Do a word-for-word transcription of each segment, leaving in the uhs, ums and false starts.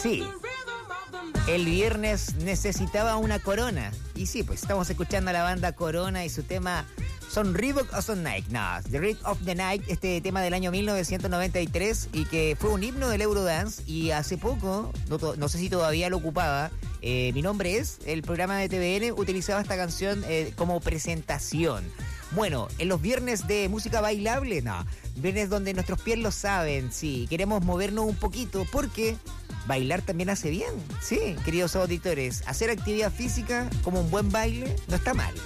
Sí, el viernes necesitaba una Corona. Y sí, pues estamos escuchando a la banda Corona y su tema ¿Son Reebok o son Nike? No, The Rhythm of the Night, este tema del año mil novecientos noventa y tres y que fue un himno del Eurodance. Y hace poco, no, to- no sé si todavía lo ocupaba, eh, Mi Nombre Es, el programa de T V N utilizaba esta canción eh, como presentación. Bueno, en los viernes de música bailable, no, viernes donde nuestros pies lo saben, sí, queremos movernos un poquito porque bailar también hace bien, sí, queridos auditores, hacer actividad física como un buen baile no está mal.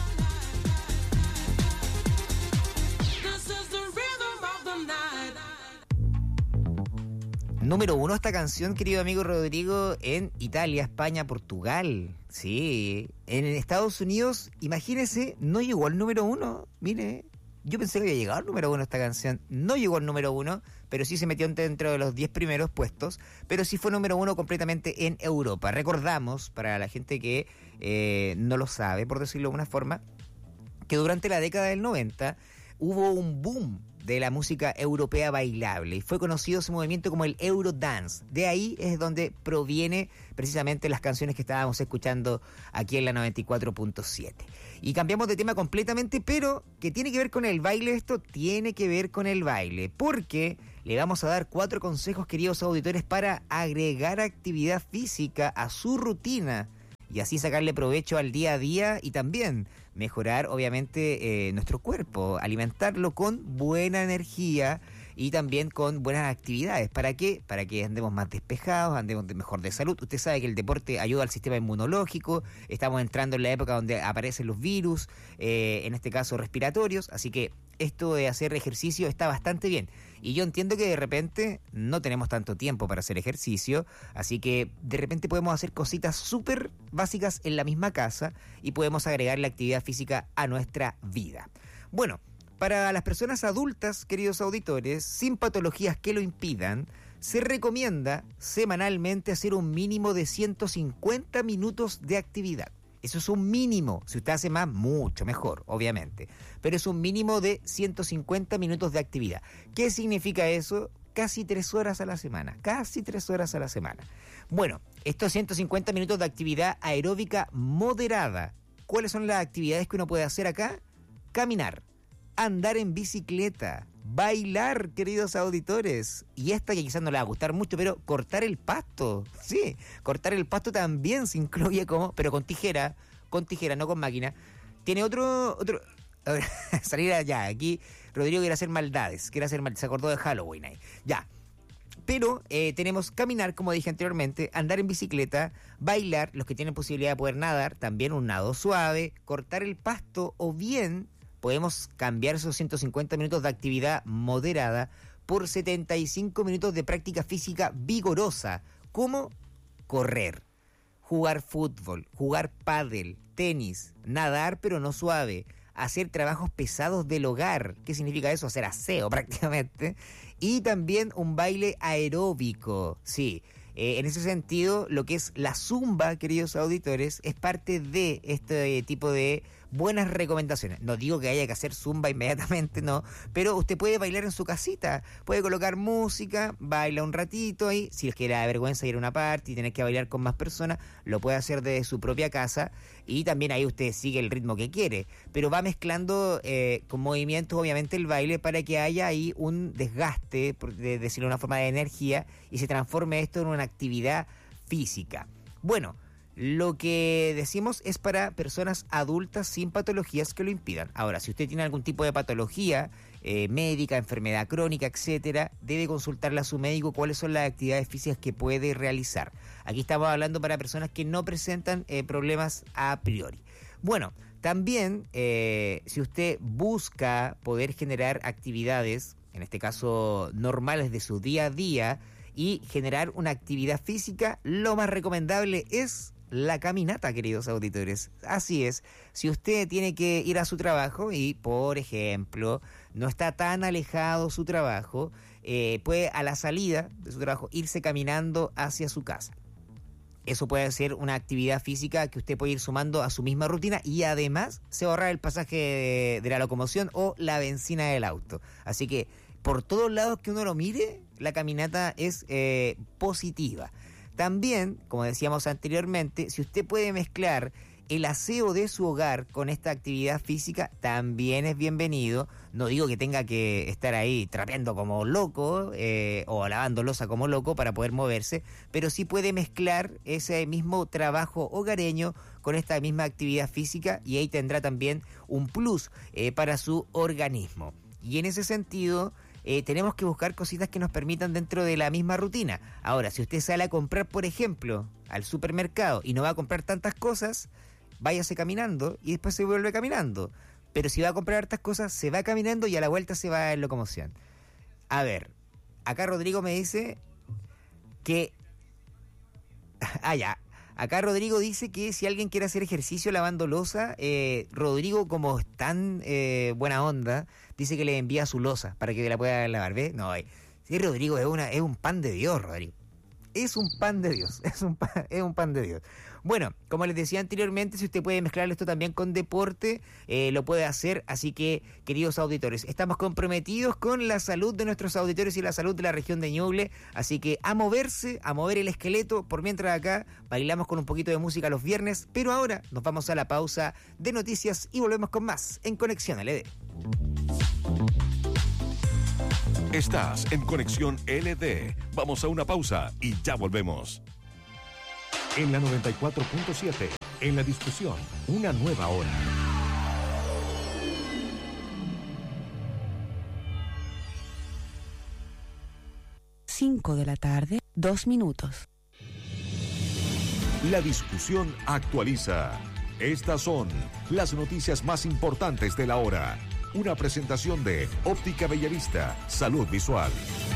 Número uno esta canción, querido amigo Rodrigo, en Italia, España, Portugal. Sí, en Estados Unidos, imagínese, no llegó al número uno. Mire, yo pensé que había llegado al número uno esta canción. No llegó al número uno, pero sí se metió dentro de los diez primeros puestos. Pero sí fue número uno completamente en Europa. Recordamos, para la gente que eh, no lo sabe, por decirlo de alguna forma, que durante la década del noventa hubo un boom de la música europea bailable y fue conocido ese movimiento como el Eurodance. De ahí es donde proviene precisamente las canciones que estábamos escuchando aquí en la noventa y cuatro punto siete. Y cambiamos de tema completamente, pero ¿qué tiene que ver con el baile esto? Tiene que ver con el baile, porque le vamos a dar cuatro consejos, queridos auditores, para agregar actividad física a su rutina y así sacarle provecho al día a día y también mejorar obviamente eh, nuestro cuerpo, alimentarlo con buena energía y también con buenas actividades. ¿Para qué? Para que andemos más despejados, andemos de mejor de salud. Usted sabe que el deporte ayuda al sistema inmunológico, estamos entrando en la época donde aparecen los virus, eh, en este caso respiratorios, así que esto de hacer ejercicio está bastante bien. Y yo entiendo que de repente no tenemos tanto tiempo para hacer ejercicio, así que de repente podemos hacer cositas súper básicas en la misma casa y podemos agregar la actividad física a nuestra vida. Bueno, para las personas adultas, queridos auditores, sin patologías que lo impidan, se recomienda semanalmente hacer un mínimo de ciento cincuenta minutos de actividad. Eso es un mínimo. Si usted hace más, mucho mejor, obviamente. Pero es un mínimo de ciento cincuenta minutos de actividad. ¿Qué significa eso? Casi tres horas a la semana. Casi tres horas a la semana. Bueno, estos ciento cincuenta minutos de actividad aeróbica moderada. ¿Cuáles son las actividades que uno puede hacer acá? Caminar, andar en bicicleta, bailar, queridos auditores. Y esta que quizás no le va a gustar mucho, pero cortar el pasto. Sí, cortar el pasto también se incluye como, pero con tijera, con tijera, no con máquina. Tiene otro, otro, a ver, salir allá. Aquí Rodrigo quiere hacer maldades, quiere hacer maldades, se acordó de Halloween ahí. Ya. Pero eh, tenemos caminar, como dije anteriormente, andar en bicicleta, bailar, los que tienen posibilidad de poder nadar, también un nado suave, cortar el pasto o bien podemos cambiar esos ciento cincuenta minutos de actividad moderada por setenta y cinco minutos de práctica física vigorosa, como correr, jugar fútbol, jugar pádel, tenis, nadar pero no suave, hacer trabajos pesados del hogar. ¿Qué significa eso? Hacer aseo prácticamente. Y también un baile aeróbico, sí. Eh, en ese sentido, lo que es la zumba, queridos auditores, es parte de este tipo de buenas recomendaciones. No digo que haya que hacer zumba inmediatamente, no, pero usted puede bailar en su casita, puede colocar música, baila un ratito ahí, si es que le da vergüenza ir a una party y tener que bailar con más personas, lo puede hacer desde su propia casa y también ahí usted sigue el ritmo que quiere, pero va mezclando eh, con movimientos obviamente el baile para que haya ahí un desgaste, por de decirlo de una forma, de energía y se transforme esto en una actividad física. Bueno, lo que decimos es para personas adultas sin patologías que lo impidan. Ahora, si usted tiene algún tipo de patología eh, médica, enfermedad crónica, etcétera, debe consultarle a su médico cuáles son las actividades físicas que puede realizar. Aquí estamos hablando para personas que no presentan eh, problemas a priori. Bueno, también eh, si usted busca poder generar actividades, en este caso normales de su día a día, y generar una actividad física, lo más recomendable es la caminata, queridos auditores. Así es, si usted tiene que ir a su trabajo y, por ejemplo, no está tan alejado su trabajo, eh, puede a la salida de su trabajo irse caminando hacia su casa. Eso puede ser una actividad física que usted puede ir sumando a su misma rutina y además se va a ahorrar el pasaje de, de la locomoción o la benzina del auto. Así que por todos lados que uno lo mire, la caminata es eh, positiva. También, como decíamos anteriormente, si usted puede mezclar el aseo de su hogar con esta actividad física, también es bienvenido. No digo que tenga que estar ahí trapeando como loco eh, o lavando losa como loco para poder moverse, pero sí puede mezclar ese mismo trabajo hogareño con esta misma actividad física y ahí tendrá también un plus eh, para su organismo. Y en ese sentido, eh, tenemos que buscar cositas que nos permitan dentro de la misma rutina. Ahora, si usted sale a comprar, por ejemplo, al supermercado y no va a comprar tantas cosas, váyase caminando y después se vuelve caminando. Pero si va a comprar hartas cosas, se va caminando y a la vuelta se va en locomoción. A ver, acá Rodrigo me dice que... Ah, ya. Acá Rodrigo dice que si alguien quiere hacer ejercicio lavando losa, eh, Rodrigo, como es tan eh, buena onda, dice que le envía su losa para que la pueda lavar. ¿Ves? No, eh. sí, Rodrigo es, una, es un pan de Dios, Rodrigo. Es un pan de Dios, es un pan, es un pan de Dios. Bueno, como les decía anteriormente, si usted puede mezclar esto también con deporte, eh, lo puede hacer. Así que, queridos auditores, estamos comprometidos con la salud de nuestros auditores y la salud de la región de Ñuble. Así que a moverse, a mover el esqueleto. Por mientras acá bailamos con un poquito de música los viernes. Pero ahora nos vamos a la pausa de noticias y volvemos con más en Conexión L D. Estás en Conexión L D. Vamos a una pausa y ya volvemos. En la noventa y cuatro punto siete, en la discusión, una nueva hora. Cinco de la tarde, dos minutos. La discusión actualiza. Estas son las noticias más importantes de la hora. Una presentación de Óptica Bellavista, Salud Visual.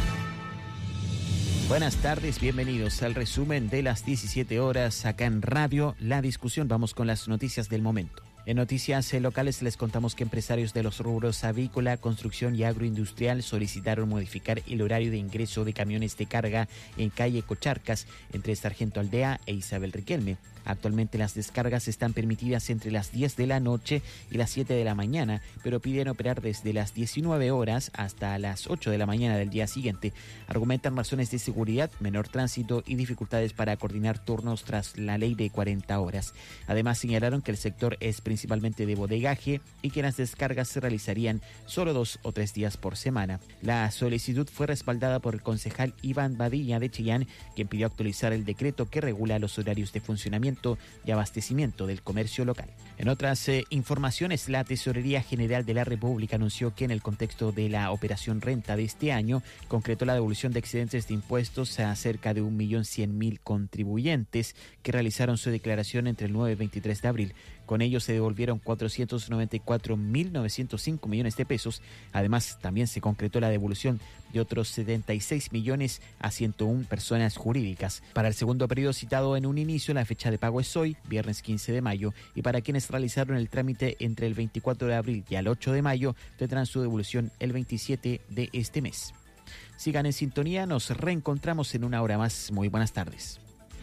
Buenas tardes, bienvenidos al resumen de las diecisiete horas acá en Radio La Discusión. Vamos con las noticias del momento. En noticias locales les contamos que empresarios de los rubros avícola, construcción y agroindustrial solicitaron modificar el horario de ingreso de camiones de carga en calle Cocharcas entre Sargento Aldea e Isabel Riquelme. Actualmente las descargas están permitidas entre las diez de la noche y las siete de la mañana, pero piden operar desde las diecinueve horas hasta las ocho de la mañana del día siguiente. Argumentan razones de seguridad, menor tránsito y dificultades para coordinar turnos tras la ley de cuarenta horas. Además señalaron que el sector es principalmente de bodegaje y que las descargas se realizarían solo dos o tres días por semana. La solicitud fue respaldada por el concejal Iván Badilla de Chillán, quien pidió actualizar el decreto que regula los horarios de funcionamiento y abastecimiento del comercio local. En otras eh, informaciones, la Tesorería General de la República anunció que en el contexto de la operación renta de este año, concretó la devolución de excedentes de impuestos a cerca de un millón cien mil contribuyentes que realizaron su declaración entre el nueve y veintitrés de abril. Con ello se devolvieron cuatrocientos noventa y cuatro mil novecientos cinco millones de pesos. Además, también se concretó la devolución de otros setenta y seis millones a ciento una personas jurídicas. Para el segundo periodo citado en un inicio, la fecha de pago es hoy, viernes quince de mayo, y para quienes realizaron el trámite entre el veinticuatro de abril y el ocho de mayo, tendrán su devolución el veintisiete de este mes. Sigan en sintonía, nos reencontramos en una hora más. Muy buenas tardes.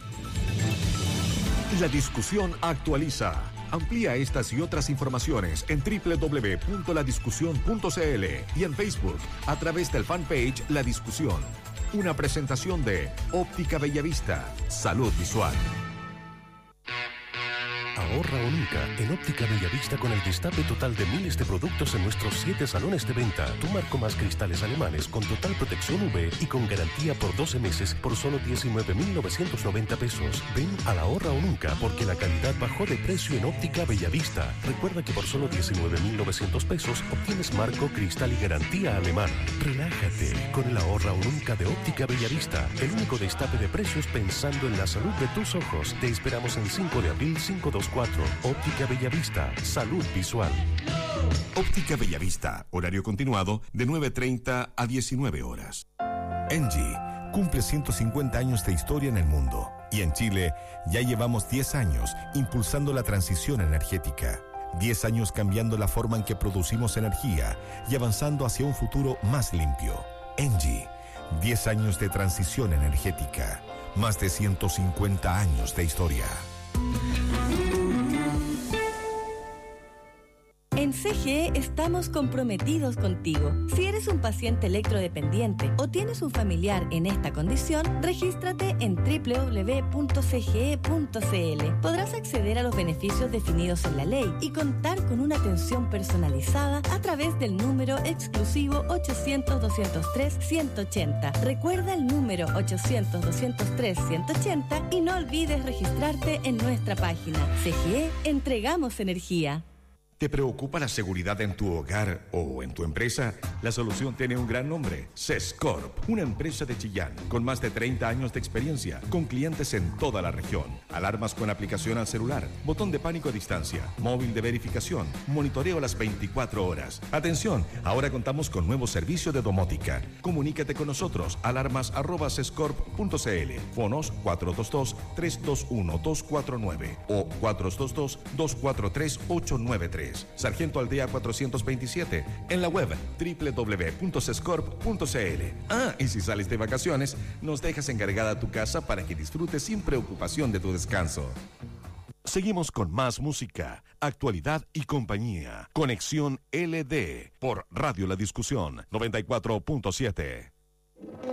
La discusión actualiza. Amplía estas y otras informaciones en doble u doble u doble u punto la discusión punto c l y en Facebook a través del fanpage La Discusión. Una presentación de Óptica Bellavista, Salud Visual. Ahorra o nunca en Óptica Bellavista con el destape total de miles de productos en nuestros siete salones de venta. Tu marco más cristales alemanes con total protección U V y con garantía por doce meses por solo diecinueve mil novecientos noventa pesos. Ven a la Ahorra o nunca porque la calidad bajó de precio en Óptica Bellavista. Recuerda que por solo diecinueve mil novecientos pesos obtienes marco, cristal y garantía alemana. Relájate con el Ahorra o nunca de Óptica Bellavista. El único destape de precios pensando en la salud de tus ojos. Te esperamos en cinco de abril cinco dos cuatro. Óptica Bellavista, Salud Visual. Óptica Bellavista, horario continuado de nueve treinta a diecinueve horas. Engie cumple ciento cincuenta años de historia en el mundo y en Chile ya llevamos diez años impulsando la transición energética. diez años cambiando la forma en que producimos energía y avanzando hacia un futuro más limpio. Engie, diez años de transición energética, más de ciento cincuenta años de historia. En C G E estamos comprometidos contigo. Si eres ¿Eres un paciente electrodependiente o tienes un familiar en esta condición? Regístrate en doble u doble u doble u punto c g e punto c l. Podrás acceder a los beneficios definidos en la ley y contar con una atención personalizada a través del número exclusivo ochocientos, doscientos tres, ciento ochenta. Recuerda el número ochocientos, doscientos tres, ciento ochenta y no olvides registrarte en nuestra página. C G E, entregamos energía. ¿Te preocupa la seguridad en tu hogar o en tu empresa? La solución tiene un gran nombre: Sescorp, una empresa de Chillán con más de treinta años de experiencia, con clientes en toda la región. Alarmas con aplicación al celular, botón de pánico a distancia, móvil de verificación, monitoreo las veinticuatro horas. Atención, ahora contamos con nuevo servicio de domótica. Comunícate con nosotros, alarmas arroba sescorp punto c l, fonos cuatro dos dos, tres dos uno, dos cuatro nueve o cuatro dos dos, dos cuatro tres, ocho nueve tres. Sargento Aldea cuatrocientos veintisiete, en la web doble u doble u doble u punto sescorp punto c l. Ah, y si sales de vacaciones, nos dejas encargada tu casa para que disfrutes sin preocupación de tu descanso. Seguimos con más música, actualidad y compañía. Conexión L D por Radio La Discusión noventa y cuatro punto siete.